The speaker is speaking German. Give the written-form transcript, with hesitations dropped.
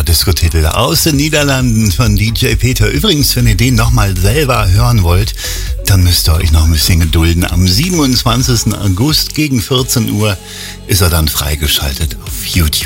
Disco-Titel aus den Niederlanden von DJ Peter. Übrigens, wenn ihr den nochmal selber hören wollt, dann müsst ihr euch noch ein bisschen gedulden. Am 27. August gegen 14 Uhr ist er dann freigeschaltet auf YouTube.